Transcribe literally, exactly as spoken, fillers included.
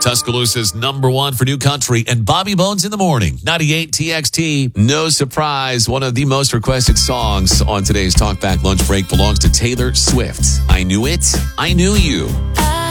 Tuscaloosa's number one for new country and Bobby Bones in the morning. ninety-eight T X T. No surprise, one of the most requested songs on today's Talkback Lunch Break belongs to Taylor Swift. I Knew It, I Knew You. I